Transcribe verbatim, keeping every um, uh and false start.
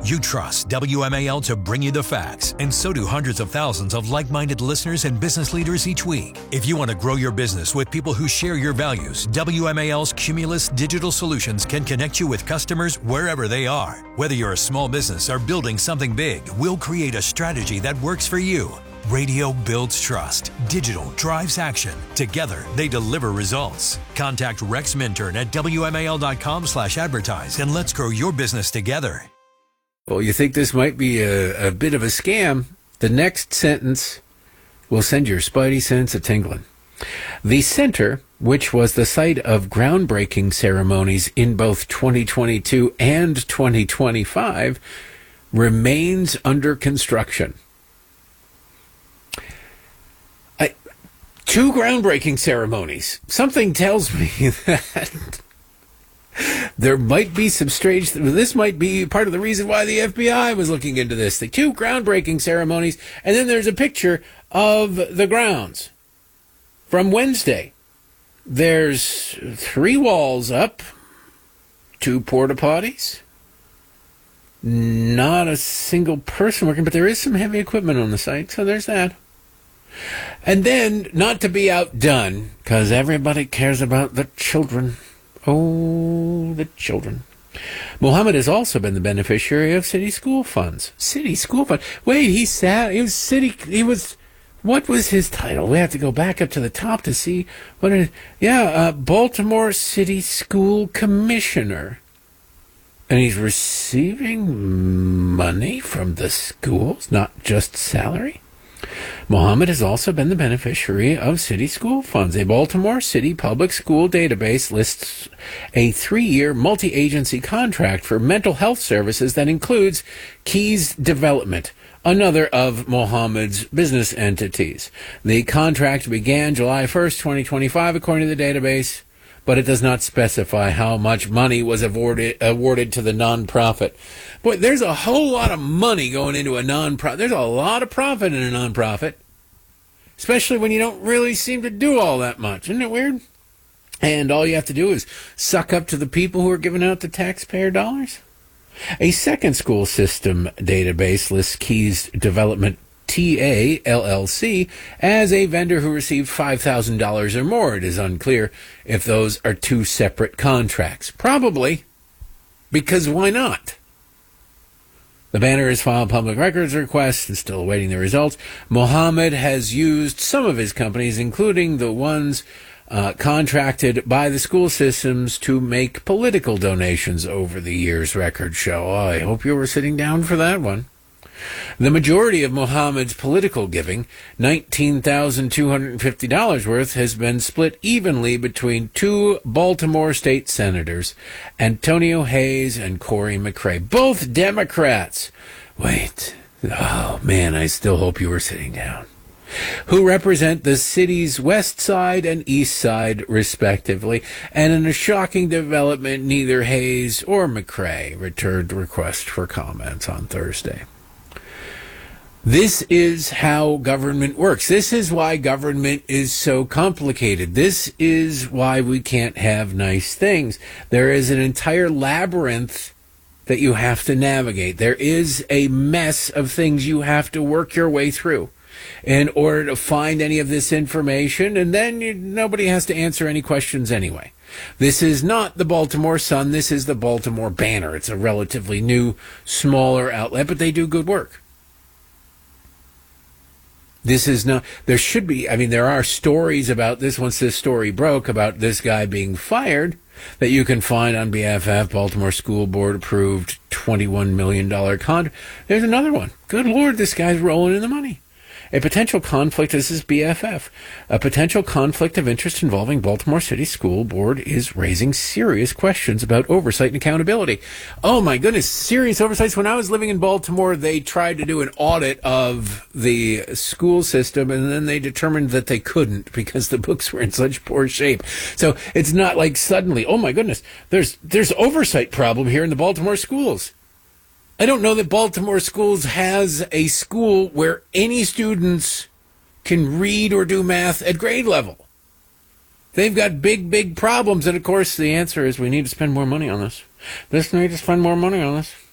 You trust W M A L to bring you the facts, and so do hundreds of thousands of like-minded listeners and business leaders each week. If you want to grow your business with people who share your values, W M A L's Cumulus Digital Solutions can connect you with customers wherever they are. Whether you're a small business or building something big, we'll create a strategy that works for you. Radio builds trust. Digital drives action. Together, they deliver results. Contact Rex Minturn at W M A L dot com slash advertise and let's grow your business together. Well, you think this might be a, a bit of a scam? The next sentence will send your spidey sense a-tingling. The center, which was the site of groundbreaking ceremonies in both twenty twenty-two and twenty twenty-five, remains under construction. I, two groundbreaking ceremonies. Something tells me that there might be some strange... This might be part of the reason why the F B I was looking into this. The two groundbreaking ceremonies, and then there's a picture of the grounds from Wednesday. There's three walls up, two porta potties, not a single person working, but there is some heavy equipment on the site, so there's that. And then, not to be outdone, because everybody cares about the children... Oh, the children. Mohammed has also been the beneficiary of city school funds. City school fund. Wait, he sat, he was city, he was, what was his title? We have to go back up to the top to see what it, yeah, uh, Baltimore City School Commissioner. And he's receiving money from the schools, not just salary. Mohammed has also been the beneficiary of city school funds. A Baltimore City public school database lists a three-year multi-agency contract for mental health services that includes Keys Development, another of Mohammed's business entities. The contract began July first, twenty twenty-five, according to the database, but it does not specify how much money was awarded, awarded to the nonprofit. Boy, there's a whole lot of money going into a nonprofit. There's a lot of profit in a nonprofit, especially when you don't really seem to do all that much. Isn't it weird? And all you have to do is suck up to the people who are giving out the taxpayer dollars. A second school system database lists Keys Development T A L L C as a vendor who received five thousand dollars or more. It is unclear if those are two separate contracts. Probably, because why not? The banner has filed public records requests and still awaiting the results. Mohammed has used some of his companies, including the ones uh, contracted by the school systems, to make political donations over the years, records show. Oh, I hope you were sitting down for that one. The majority of Mohammed's political giving, nineteen thousand two hundred fifty dollars worth, has been split evenly between two Baltimore state senators, Antonio Hayes and Corey McCray, both Democrats. Wait, oh man, I still hope you were sitting down. Who represent the city's west side and east side, respectively. And in a shocking development, neither Hayes or McCray returned requests for comments on Thursday. This is how government works. This is why government is so complicated. This is why we can't have nice things. There is an entire labyrinth that you have to navigate. There is a mess of things you have to work your way through in order to find any of this information, and then you, nobody has to answer any questions anyway. This is not the Baltimore Sun. This is the Baltimore Banner. It's a relatively new, smaller outlet, but they do good work. This is not, there should be, I mean, there are stories about this, once this story broke, about this guy being fired, that you can find on B F F, Baltimore School Board approved twenty-one million dollars contract. There's another one. Good Lord, this guy's rolling in the money. A potential conflict, this is B F F, a potential conflict of interest involving Baltimore City School Board is raising serious questions about oversight and accountability. Oh my goodness, serious oversights. When I was living in Baltimore, they tried to do an audit of the school system, and then they determined that they couldn't because the books were in such poor shape. So it's not like suddenly, oh my goodness, there's there's oversight problem here in the Baltimore schools. I don't know that Baltimore Schools has a school where any students can read or do math at grade level. They've got big, big problems. And, of course, the answer is we need to spend more money on this. This need to spend more money on this.